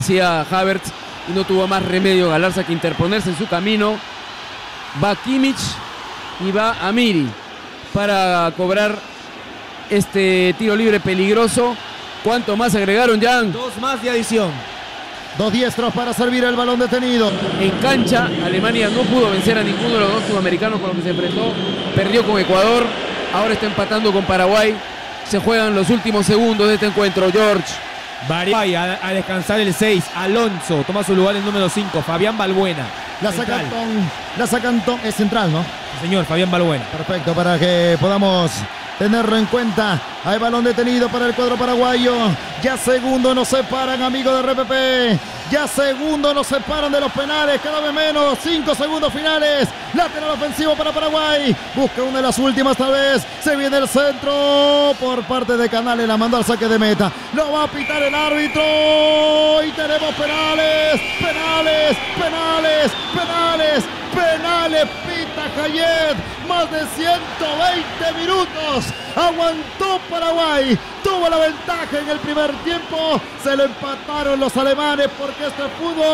Decía Havertz y no tuvo más remedio Galarza que interponerse en su camino. Va Kimmich y va Amiri para cobrar este tiro libre peligroso. ¿Cuánto más agregaron, Jan? 2 más de adición. 2 diestros para servir el balón detenido. En cancha, Alemania no pudo vencer a ninguno de los dos sudamericanos con los que se enfrentó. Perdió con Ecuador, ahora está empatando con Paraguay. Se juegan los últimos segundos de este encuentro, George. Paraguay a descansar el 6. Alonso toma su lugar el número 5. Fabián Balbuena. La sacan, es central, ¿no? Señor, Fabián Balbuena. Perfecto, para que podamos tenerlo en cuenta. Hay balón detenido para el cuadro paraguayo. Ya segundos nos separan, amigos de RPP. Ya segundos nos separan de los penales. Cada vez menos. 5 segundos finales. Lateral ofensivo para Paraguay. Busca una de las últimas tal vez. Se viene el centro por parte de Canales. La mandó al saque de meta. Lo va a pitar el árbitro. Y tenemos penales. Penales. Penales. Penales. Penales. Pita Hayet. Más de 120 minutos. Aguantó Paraguay. Tuvo la ventaja en el primer tiempo. Se lo empataron los alemanes porque este fútbol